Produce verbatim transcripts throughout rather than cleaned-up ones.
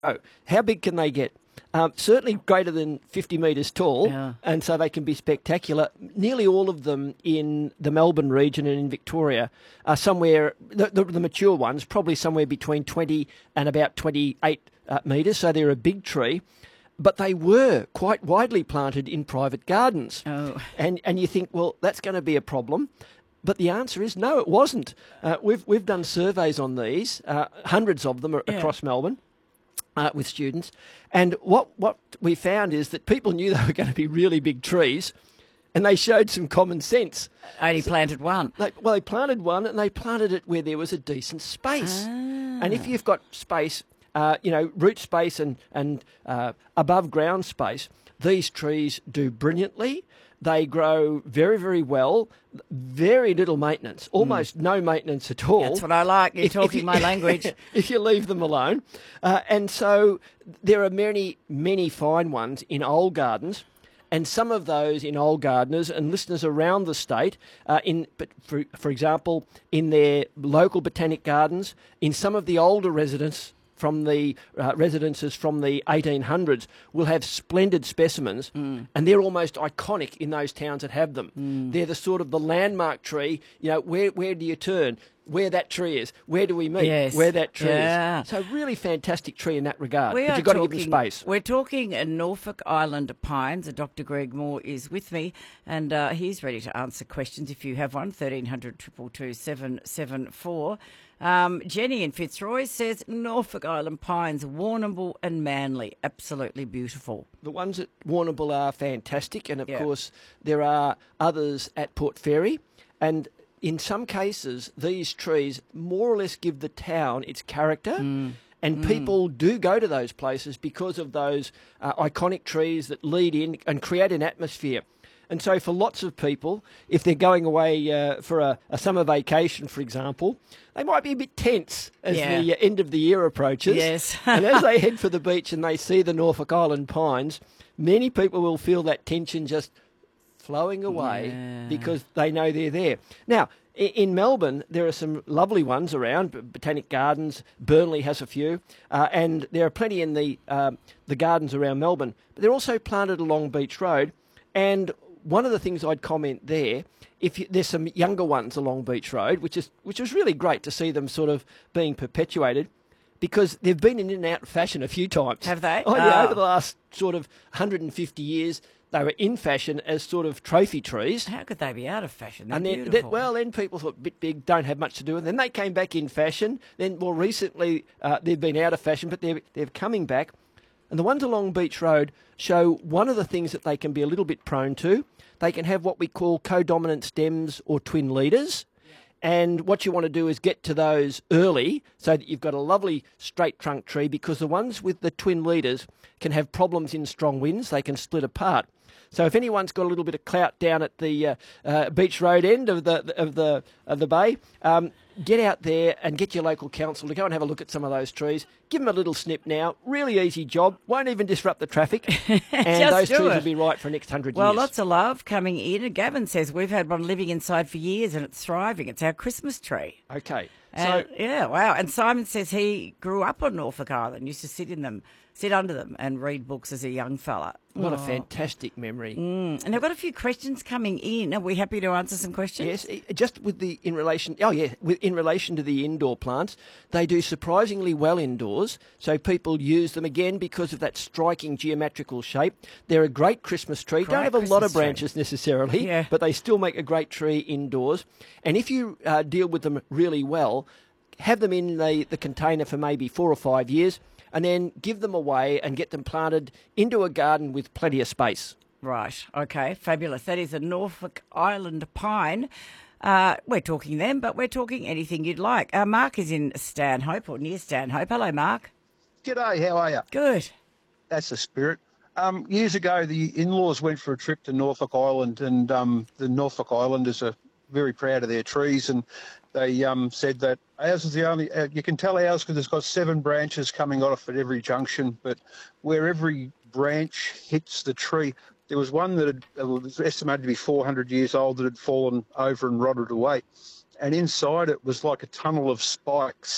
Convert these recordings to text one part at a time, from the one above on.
Oh, how big can they get? Um, certainly greater than fifty metres tall, Yeah. and so they can be spectacular. Nearly all of them in the Melbourne region and in Victoria are somewhere, the, the, the mature ones, probably somewhere between twenty and about twenty-eight uh, metres, so they're a big tree. But they were quite widely planted in private gardens. Oh. And, and you think, well, that's going to be a problem. But the answer is no, it wasn't. Uh, we've, we've done surveys on these, uh, hundreds of them Yeah. across Melbourne. Uh, with students, and what, what we found is that people knew they were going to be really big trees, and they showed some common sense. Only planted one. They, well, they planted one, and they planted it where there was a decent space. Ah. And if you've got space, uh, you know, root space and, and uh, above ground space, these trees do brilliantly. They grow very, very well, very little maintenance, almost mm. no maintenance at all. That's what I like. You're if, talking if you, my language. If you leave them alone. Uh, and so there are many, many fine ones in old gardens, and some of those in old gardeners and listeners around the state, uh, in, but for, for example, in their local botanic gardens, in some of the older residents from the uh, residences from the eighteen hundreds will have splendid specimens, mm. and they're almost iconic in those towns that have them. Mm. They're the sort of the landmark tree. You know, where where do you turn? Where that tree is? Where do we meet? Yes. Where that tree yeah. is? So really fantastic tree in that regard. We but are you've got talking, to give them space. We're talking uh, Norfolk Island pines. Uh, Doctor Greg Moore is with me, and uh, he's ready to answer questions if you have one. thirteen hundred, two two two, seven seven four. Um, Jenny in Fitzroy says Norfolk Island pines, Warrnambool and Manly, absolutely beautiful. The ones at Warrnambool are fantastic, and of yeah. course there are others at Port Fairy, and in some cases these trees more or less give the town its character. Mm. And Mm. people do go to those places because of those uh, iconic trees that lead in and create an atmosphere. And so for lots of people, if they're going away uh, for a, a summer vacation, for example, they might be a bit tense as yeah. the uh, end of the year approaches. Yes. And as they head for the beach and they see the Norfolk Island pines, many people will feel that tension just flowing away yeah. because they know they're there. Now, in Melbourne, there are some lovely ones around. Botanic Gardens, Burnley has a few, uh, and there are plenty in the uh, the gardens around Melbourne. But they're also planted along Beach Road, and one of the things I'd comment there, if you, there's some younger ones along Beach Road, which is which was really great to see them sort of being perpetuated, because they've been in and out of fashion a few times. Have they? Oh, yeah, oh. over the last sort of one hundred fifty years, they were in fashion as sort of trophy trees. How could they be out of fashion? They're and then, beautiful. then, well, then people thought, a bit big, don't have much to do with them. Then they came back in fashion. Then more recently, uh, they've been out of fashion, but they're, they're coming back. And the ones along Beach Road show one of the things that they can be a little bit prone to. They can have what we call codominant stems or twin leaders. And what you want to do is get to those early so that you've got a lovely straight trunk tree, because the ones with the twin leaders can have problems in strong winds. They can split apart. So if anyone's got a little bit of clout down at the uh, uh, Beach Road end of the of the of the bay, um, get out there and get your local council to go and have a look at some of those trees. Give them a little snip now. Really easy job. Won't even disrupt the traffic. And those trees it. will be right for the next hundred well, years. Well, lots of love coming in. And Gavin says we've had one living inside for years and it's thriving. It's our Christmas tree. Okay. And, so yeah, wow. And Simon says he grew up on Norfolk Island, used to sit in them, sit under them and read books as a young fella. What oh. a fantastic memory. Mm. And I've got a few questions coming in. Are we happy to answer some questions? Yes, just with the, in relation, oh yeah, with, in relation to the indoor plants, they do surprisingly well indoors, so people use them again because of that striking geometrical shape. They're a great Christmas tree. Great Don't have a Christmas lot of tree. branches necessarily, yeah. but they still make a great tree indoors. And if you uh, deal with them really well, have them in the, the container for maybe four or five years, and then give them away and get them planted into a garden with plenty of space. Right, okay, fabulous. That is a Norfolk Island pine. Uh, we're talking them, but we're talking anything you'd like. Uh, Mark is in Stanhope, or near Stanhope. Hello, Mark. G'day, how are you? Good. That's the spirit. Um, years ago, the in-laws went for a trip to Norfolk Island, and um, the Norfolk Islanders are very proud of their trees, and they um, said that ours is the only, uh, you can tell ours because it's got seven branches coming off at every junction, but where every branch hits the tree, there was one that had, uh, was estimated to be four hundred years old that had fallen over and rotted away. And inside it was like a tunnel of spikes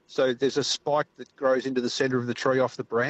So there's a spike that grows into the centre of the tree off the branch.